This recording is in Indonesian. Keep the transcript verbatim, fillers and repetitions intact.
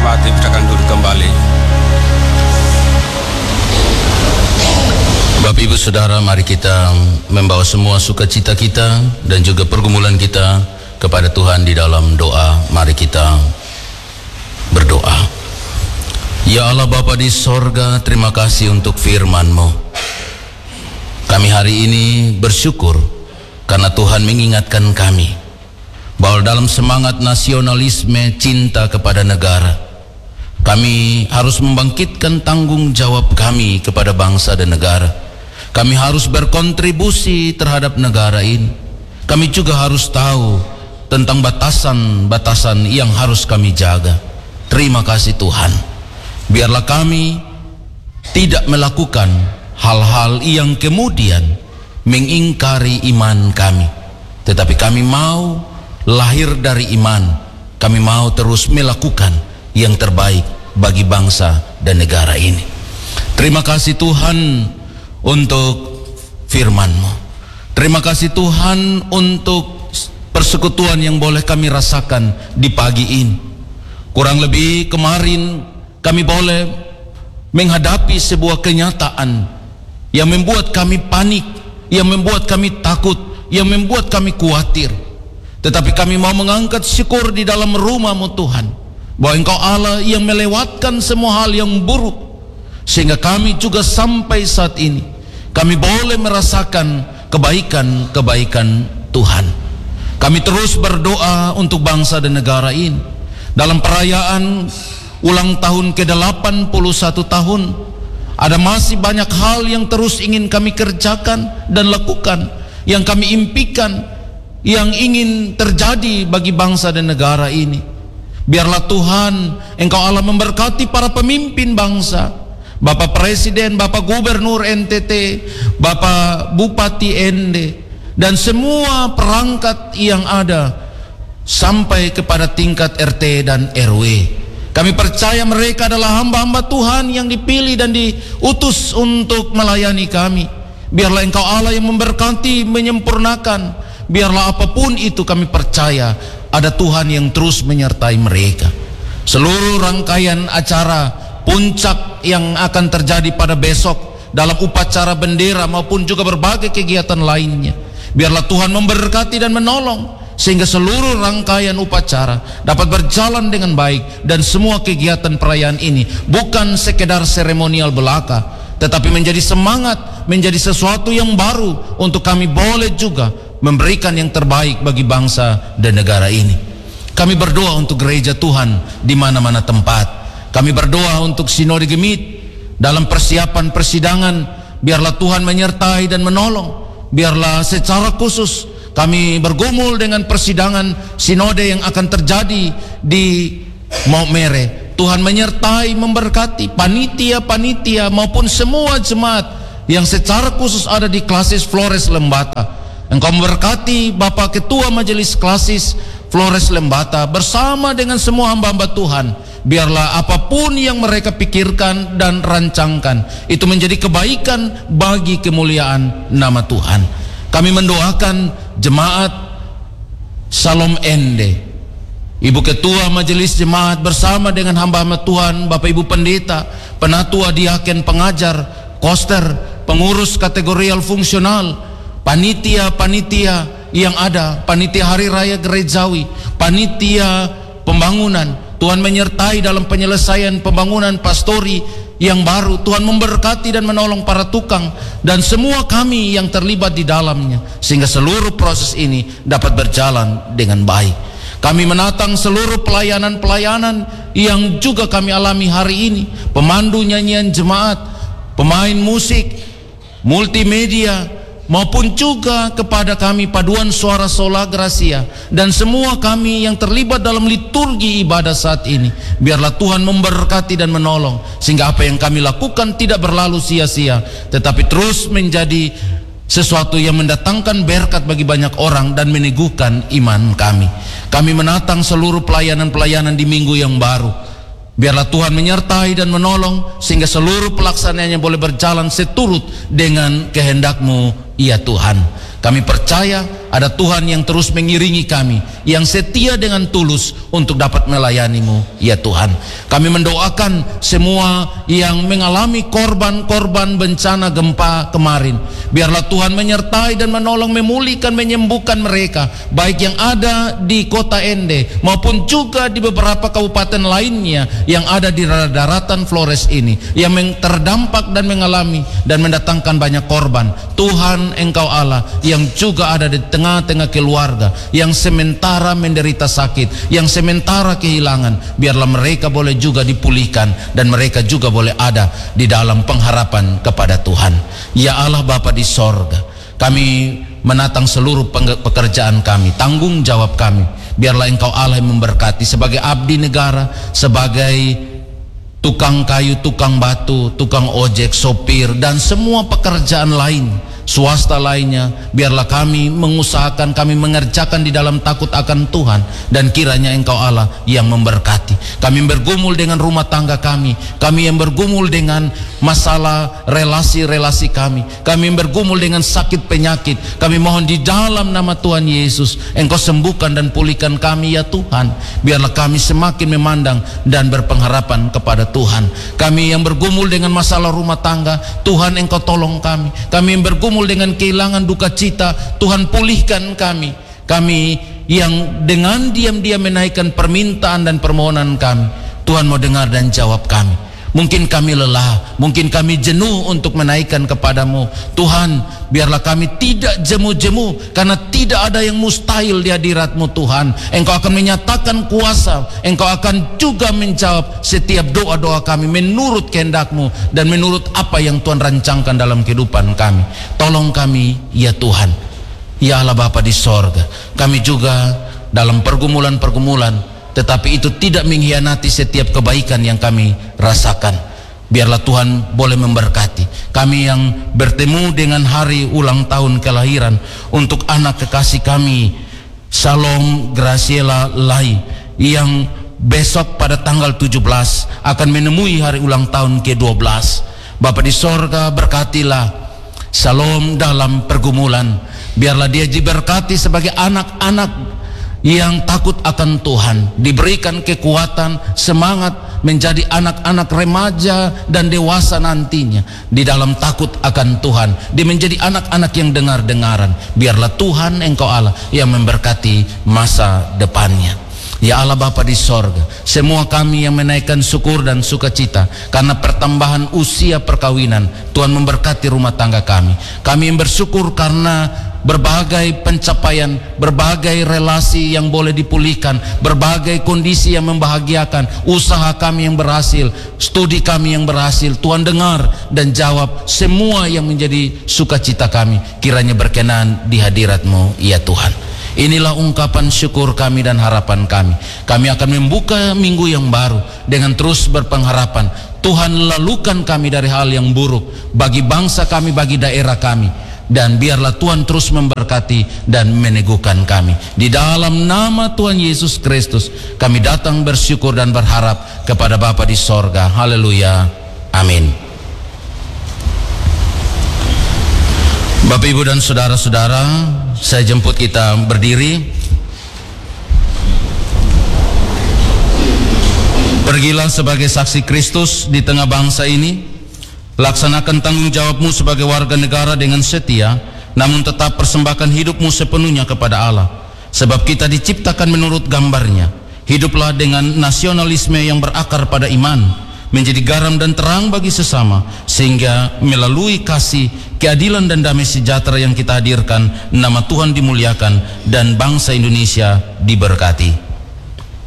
hormati, silakan duduk kembali. Bapak Ibu Saudara, mari kita membawa semua sukacita kita dan juga pergumulan kita kepada Tuhan di dalam doa. Mari kita berdoa. Ya Allah Bapa di sorga, terima kasih untuk firman-Mu. Kami hari ini bersyukur karena Tuhan mengingatkan kami bahwa dalam semangat nasionalisme, cinta kepada negara, kami harus membangkitkan tanggung jawab kami kepada bangsa dan negara. Kami harus berkontribusi terhadap negara ini. Kami juga harus tahu tentang batasan-batasan yang harus kami jaga. Terima kasih Tuhan. Biarlah kami tidak melakukan hal-hal yang kemudian mengingkari iman kami, tetapi kami mau lahir dari iman. Kami mau terus melakukan yang terbaik bagi bangsa dan negara ini. Terima kasih Tuhan untuk firman-Mu. Terima kasih Tuhan untuk persekutuan yang boleh kami rasakan di pagi ini. Kurang lebih kemarin kami boleh menghadapi sebuah kenyataan yang membuat kami panik, yang membuat kami takut, yang membuat kami khawatir. Tetapi kami mau mengangkat syukur di dalam rumah-Mu Tuhan, bahwa Engkau Allah yang melewatkan semua hal yang buruk, sehingga kami juga sampai saat ini kami boleh merasakan kebaikan-kebaikan Tuhan. Kami terus berdoa untuk bangsa dan negara ini. Dalam perayaan ulang tahun ke delapan puluh satu tahun, ada masih banyak hal yang terus ingin kami kerjakan dan lakukan, yang kami impikan, yang ingin terjadi bagi bangsa dan negara ini. Biarlah Tuhan Engkau Allah memberkati para pemimpin bangsa, Bapak Presiden, Bapak Gubernur N T T, Bapak Bupati N D, dan semua perangkat yang ada sampai kepada tingkat R T dan R W. Kami percaya mereka adalah hamba-hamba Tuhan yang dipilih dan diutus untuk melayani kami. Biarlah Engkau Allah yang memberkati, menyempurnakan. Biarlah apapun itu kami percaya ada Tuhan yang terus menyertai mereka. Seluruh rangkaian acara puncak yang akan terjadi pada besok dalam upacara bendera maupun juga berbagai kegiatan lainnya, biarlah Tuhan memberkati dan menolong sehingga seluruh rangkaian upacara dapat berjalan dengan baik, dan semua kegiatan perayaan ini bukan sekedar seremonial belaka, tetapi menjadi semangat, menjadi sesuatu yang baru untuk kami boleh juga memberikan yang terbaik bagi bangsa dan negara ini. Kami berdoa untuk gereja Tuhan di mana-mana tempat. Kami berdoa untuk Sinode Gemit dalam persiapan persidangan. Biarlah Tuhan menyertai dan menolong. Biarlah secara khusus kami bergumul dengan persidangan sinode yang akan terjadi di Maumere. Tuhan menyertai, memberkati panitia-panitia maupun semua jemaat yang secara khusus ada di Klasis Flores Lembata. Engkau memberkati Bapak Ketua Majelis Klasis Flores Lembata bersama dengan semua hamba-hamba Tuhan. Biarlah apapun yang mereka pikirkan dan rancangkan itu menjadi kebaikan bagi kemuliaan nama Tuhan. Kami mendoakan jemaat Salom Ende, Ibu Ketua Majelis Jemaat bersama dengan hamba-hamba Tuhan, Bapak Ibu Pendeta, Penatua Diaken Pengajar, Koster, pengurus kategorial fungsional, panitia-panitia yang ada, panitia Hari Raya Gerejawi, panitia pembangunan. Tuhan menyertai dalam penyelesaian pembangunan pastori yang baru. Tuhan memberkati dan menolong para tukang dan semua kami yang terlibat di dalamnya, sehingga seluruh proses ini dapat berjalan dengan baik. Kami menatang seluruh pelayanan-pelayanan yang juga kami alami hari ini, pemandu nyanyian jemaat, pemain musik, multimedia, maupun juga kepada kami paduan suara Sola Gracia dan semua kami yang terlibat dalam liturgi ibadah saat ini. Biarlah Tuhan memberkati dan menolong sehingga apa yang kami lakukan tidak berlalu sia-sia, tetapi terus menjadi sesuatu yang mendatangkan berkat bagi banyak orang dan meneguhkan iman kami. Kami menatang seluruh pelayanan-pelayanan di minggu yang baru. Biarlah Tuhan menyertai dan menolong sehingga seluruh pelaksanaannya boleh berjalan seturut dengan kehendak-Mu, ya Tuhan. Kami percaya ada Tuhan yang terus mengiringi kami, yang setia dengan tulus untuk dapat melayani-Mu, ya Tuhan. Kami mendoakan semua yang mengalami korban-korban bencana gempa kemarin. Biarlah Tuhan menyertai dan menolong, memulihkan, menyembuhkan mereka, baik yang ada di kota Ende maupun juga di beberapa kabupaten lainnya yang ada di daratan Flores ini, yang terdampak dan mengalami dan mendatangkan banyak korban. Tuhan, Engkau Allah yang juga ada di tengah-tengah keluarga yang sementara menderita sakit, yang sementara kehilangan, biarlah mereka boleh juga dipulihkan dan mereka juga boleh ada di dalam pengharapan kepada Tuhan. Ya Allah Bapa di sorga, kami menatang seluruh pekerjaan kami, tanggung jawab kami. Biarlah Engkau Allah yang memberkati sebagai abdi negara, sebagai tukang kayu, tukang batu, tukang ojek, sopir, dan semua pekerjaan lain, swasta lainnya. Biarlah kami mengusahakan, kami mengerjakan di dalam takut akan Tuhan, dan kiranya Engkau Allah yang memberkati. Kami bergumul dengan rumah tangga kami, kami yang bergumul dengan masalah relasi-relasi kami, kami yang bergumul dengan sakit penyakit. Kami mohon di dalam nama Tuhan Yesus, Engkau sembuhkan dan pulihkan kami ya Tuhan. Biarlah kami semakin memandang dan berpengharapan kepada Tuhan. Kami yang bergumul dengan masalah rumah tangga, Tuhan Engkau tolong kami. Kami yang bergumul dengan kehilangan duka cita, Tuhan pulihkan kami. Kami yang dengan diam-diam menaikkan permintaan dan permohonan kami, Tuhan mau dengar dan jawab kami. Mungkin kami lelah, mungkin kami jenuh untuk menaikkan kepadamu Tuhan. Biarlah kami tidak jemu-jemu, karena tidak ada yang mustahil di hadirat-Mu Tuhan. Engkau akan menyatakan kuasa, Engkau akan juga menjawab setiap doa-doa kami menurut kehendak-Mu dan menurut apa yang Tuhan rancangkan dalam kehidupan kami. Tolong kami ya Tuhan. Ya Allah Bapa di sorga, kami juga dalam pergumulan-pergumulan, tetapi itu tidak mengkhianati setiap kebaikan yang kami rasakan. Biarlah Tuhan boleh memberkati kami yang bertemu dengan hari ulang tahun kelahiran untuk anak kekasih kami Shalom Graciela Lai, yang besok pada tanggal tujuh belas akan menemui hari ulang tahun ke dua belas. Bapa di sorga, berkatilah Shalom dalam pergumulan. Biarlah dia diberkati sebagai anak-anak yang takut akan Tuhan, diberikan kekuatan, semangat menjadi anak-anak remaja dan dewasa nantinya di dalam takut akan Tuhan. Dia menjadi anak-anak yang dengar-dengaran. Biarlah Tuhan Engkau Allah yang memberkati masa depannya. Ya Allah Bapa di sorga, semua kami yang menaikkan syukur dan sukacita karena pertambahan usia perkawinan, Tuhan memberkati rumah tangga kami. Kami yang bersyukur karena berbagai pencapaian, berbagai relasi yang boleh dipulihkan, berbagai kondisi yang membahagiakan, usaha kami yang berhasil, studi kami yang berhasil. Tuhan dengar dan jawab semua yang menjadi sukacita kami. Kiranya berkenan di hadirat-Mu ya Tuhan. Inilah ungkapan syukur kami dan harapan kami. Kami akan membuka minggu yang baru dengan terus berpengharapan. Tuhan lalukan kami dari hal yang buruk bagi bangsa kami, bagi daerah kami. Dan biarlah Tuhan terus memberkati dan meneguhkan kami. Di dalam nama Tuhan Yesus Kristus kami datang bersyukur dan berharap kepada Bapa di sorga. Haleluya. Amin. Bapak, Ibu, dan saudara-saudara, saya jemput kita berdiri. Pergilah sebagai saksi Kristus di tengah bangsa ini. Laksanakan tanggung jawabmu sebagai warga negara dengan setia, namun tetap persembahkan hidupmu sepenuhnya kepada Allah. Sebab kita diciptakan menurut gambarnya. Hiduplah dengan nasionalisme yang berakar pada iman, menjadi garam dan terang bagi sesama, sehingga melalui kasih, keadilan dan damai sejahtera yang kita hadirkan, nama Tuhan dimuliakan dan bangsa Indonesia diberkati.